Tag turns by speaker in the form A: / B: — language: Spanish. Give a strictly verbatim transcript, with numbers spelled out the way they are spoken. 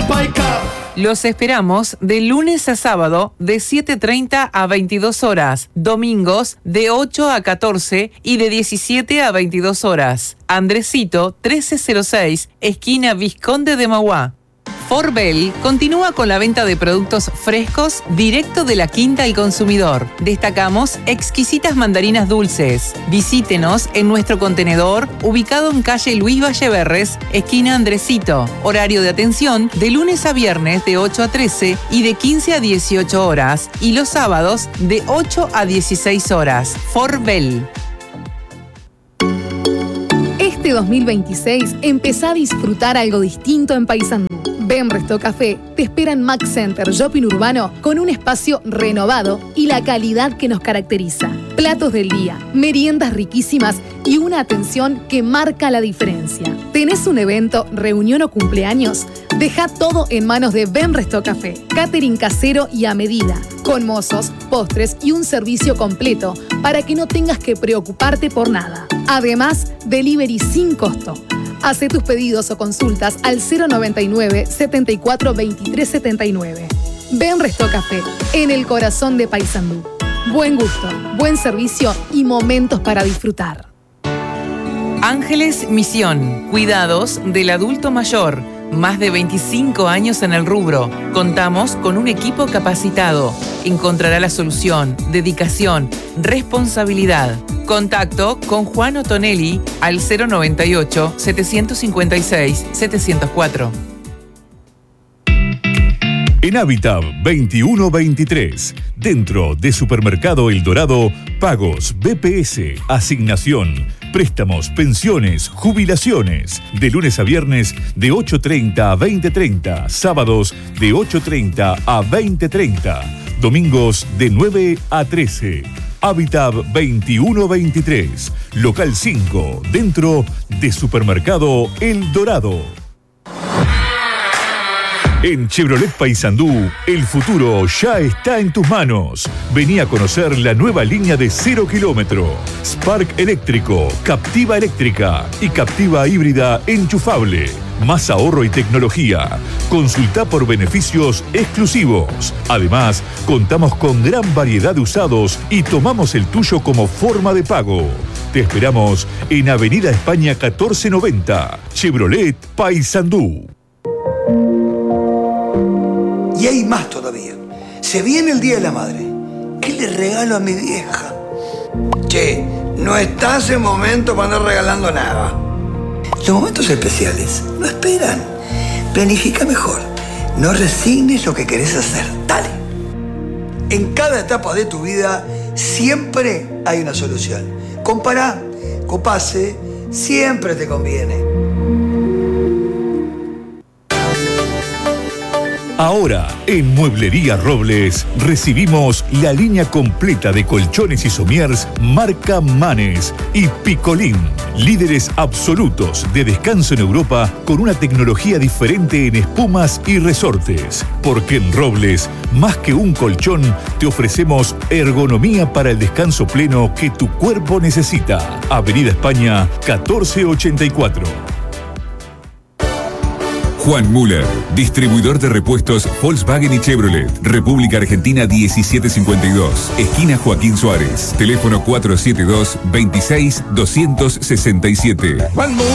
A: Los esperamos de lunes a sábado de siete treinta a veintidós horas, domingos de ocho a catorce y de diecisiete a veintidós horas. Andresito trece cero seis, esquina Vizconde de Mauá. Forbel continúa con la venta de productos frescos directo de la quinta al consumidor. Destacamos exquisitas mandarinas dulces. Visítenos en nuestro contenedor ubicado en calle Luis Valleverres, esquina Andresito. Horario de atención de lunes a viernes de ocho a trece y de quince a dieciocho horas y los sábados de ocho a dieciséis horas. Forbel.
B: Este dos mil veintiséis empezá a disfrutar algo distinto en Paysandú. Ven Resto Café te espera en Max Center Shopping Urbano con un espacio renovado y la calidad que nos caracteriza. Platos del día, meriendas riquísimas y una atención que marca la diferencia. ¿Tenés un evento, reunión o cumpleaños? Deja todo en manos de Ven Resto Café. Catering casero y a medida, con mozos, postres y un servicio completo para que no tengas que preocuparte por nada. Además, delivery sin costo. Hace tus pedidos o consultas al cero noventa y nueve, setenta y cuatro, veintitrés setenta y nueve. Ven Resto Café, en el corazón de Paysandú. Buen gusto, buen servicio y momentos para disfrutar.
A: Ángeles Misión, cuidados del adulto mayor. Más de veinticinco años en el rubro. Contamos con un equipo capacitado. Encontrará la solución, dedicación, responsabilidad. Contacto con Juan Otonelli al cero noventa y ocho, setecientos cincuenta y seis, setecientos cuatro.
C: En Habitat veintiuno veintitrés, dentro de Supermercado El Dorado, pagos, B P S, asignación, préstamos, pensiones, jubilaciones, de lunes a viernes de ocho treinta a veinte treinta, sábados de ocho treinta a veinte treinta, domingos de nueve a trece. Habitat veintiuno veintitrés, local cinco, dentro de Supermercado El Dorado. En Chevrolet Paysandú, el futuro ya está en tus manos. Vení a conocer la nueva línea de cero kilómetro. Spark eléctrico, Captiva eléctrica y Captiva híbrida enchufable. Más ahorro y tecnología. Consulta por beneficios exclusivos. Además, contamos con gran variedad de usados y tomamos el tuyo como forma de pago. Te esperamos en Avenida España catorce noventa. Chevrolet Paysandú.
D: Y hay más todavía. Se viene el Día de la Madre. ¿Qué le regalo a mi vieja? Che, no estás en momento para andar regalando nada. Los momentos especiales no esperan. Planifica mejor. No resignes lo que querés hacer. Dale. En cada etapa de tu vida siempre hay una solución. Compará, Copase, siempre te conviene.
C: Ahora, en Mueblería Robles, recibimos la línea completa de colchones y somiers marca Manes y Picolín, líderes absolutos de descanso en Europa con una tecnología diferente en espumas y resortes. Porque en Robles, más que un colchón, te ofrecemos ergonomía para el descanso pleno que tu cuerpo necesita. Avenida España catorce ochenta y cuatro.
E: Juan Müller, distribuidor de repuestos Volkswagen y Chevrolet, República Argentina diecisiete cincuenta y dos, esquina Joaquín Suárez, teléfono cuatro siete dos, veintiséis, doscientos sesenta y siete. Juan Müller.